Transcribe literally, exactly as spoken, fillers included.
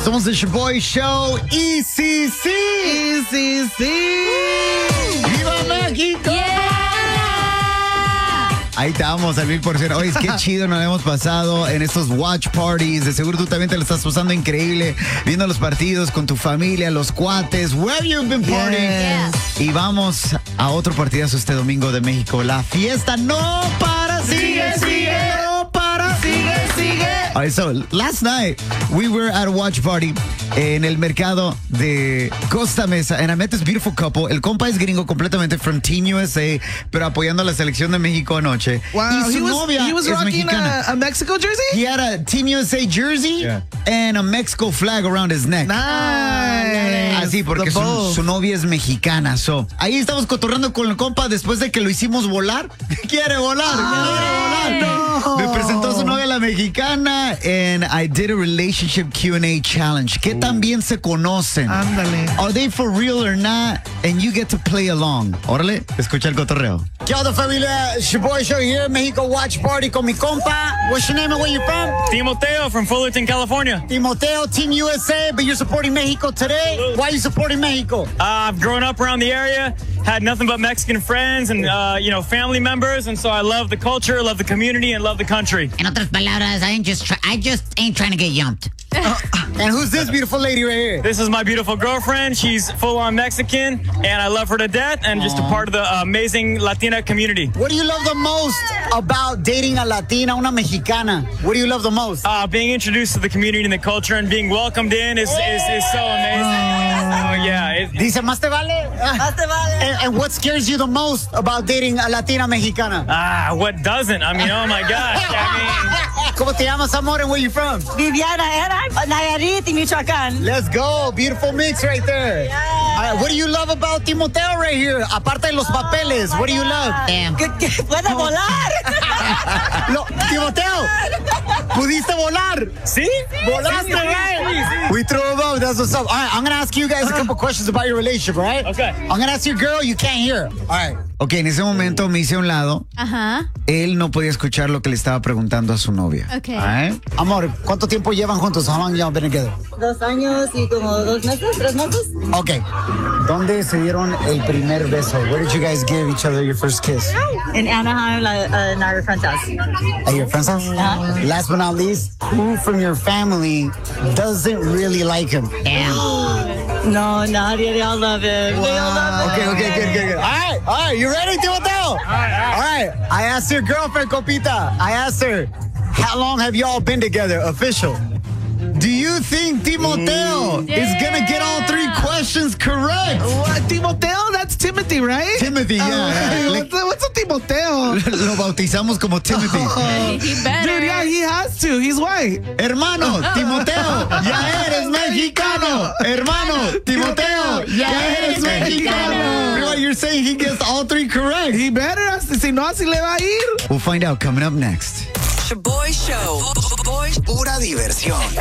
Somos The Shoboy Show. Y sí, sí. Y sí, sí. ¡Viva México! Yeah. Ahí estamos al mil por ciento. Oye, qué chido nos hemos pasado en estos watch parties. De seguro tú también te lo estás pasando increíble. Viendo los partidos con tu familia, los cuates. Where you've been partying. Yes. Y vamos a otro partidazo este domingo de México. La fiesta no para. Sigue, sigue. No para. Sigue, sigue. All right, so last night we were at a watch party en el mercado de Costa Mesa, and I met this beautiful couple. El compa es gringo completamente from Team U S A, pero apoyando a la selección de México anoche. Wow, y su he was, novia he was es rocking mexicana. a, a Mexico jersey? He had a Team U S A jersey Yeah. and a Mexico flag around his neck. Nice. Así, porque The su, bow. su novia es mexicana. So, ahí estamos cotorreando con el compa después de que lo hicimos volar. ¡Quiere volar! ¡Quiere volar! no. Me presentó su novia la mexicana and I did a relationship Q and A challenge. ¿Qué tan bien se conocen? Ándale. Are they for real or not? And you get to play along. Órale, escucha el cotorreo. ¿Qué onda, familia? Shoboy Show here, Mexico Watch Party con mi compa. What's your name and where you from? Timoteo from Fullerton, California. Timoteo, Team U S A, but you're supporting Mexico today. Why are you supporting Mexico? Uh, I've grown up around the area, had nothing but Mexican friends and, uh, you know, family members. And so I love the culture, love the community, and love the country. En otras palabras, I ain't just try- I just ain't trying to get yumped. And who's this beautiful lady right here? This is my beautiful girlfriend. She's full-on Mexican, and I love her to death, and just a part of the amazing Latina community. What do you love the most about dating a Latina, una mexicana? What do you love the most? Uh, being introduced to the community and the culture and being welcomed in is, is, is so amazing. Oh, yeah. It, Dice, más te vale. Más te vale. And, and what scares you the most about dating a Latina mexicana? ah, what doesn't? I mean, oh, my gosh. I ¿Cómo te llamas, amor, and where you from? Viviana era Nayarit y Michoacán. Let's go. Beautiful mix right there. All right, what do you love about Timoteo right here? Aparte de los papeles, what do you love? Damn. Que, que puede volar. Lo, Timoteo, ¿pudiste volar? mean, see? Volaste, right? We threw him up. That's what's up. All right, I'm going to ask you guys a couple questions about your relationship, all right? Okay. I'm going to ask your girl, you can't hear. All right. Ok, en ese momento me hice a un lado. Ajá. Él no podía escuchar lo que le estaba preguntando a su novia. Ok. All right? Amor, ¿cuánto tiempo llevan juntos? How long y'all been together? Dos años y como dos meses, tres meses. Ok. ¿Dónde se dieron el primer beso? Where did you guys give each other your first kiss? En Anaheim, la, uh, in our friend's house. At your friend's house? Yeah. Last but not least, who from your family doesn't really like him? No, nadie, they all love him. They all love him. Okay, okay, good, good, good. All right, all right, you ready, Timoteo? All right, all right. I asked your girlfriend, Copita, I asked her, how long have y'all been together, official? Do you think Timoteo is gonna get all three questions correct? What, Timoteo? That's Timothy, right? Timothy, yeah. Oh, Like- what's, a, what's a Timoteo? Lo bautizamos como Timothy. He better. Dude, yeah, he has to. He's white. Hermano, Timoteo, ya eres mexicano. Hermano, Timoteo, ya eres mexicano. What, you're saying he gets all three correct? He better. Si no, así le va a ir. We'll find out coming up next. Shoboy Show. Boy, Pura diversión.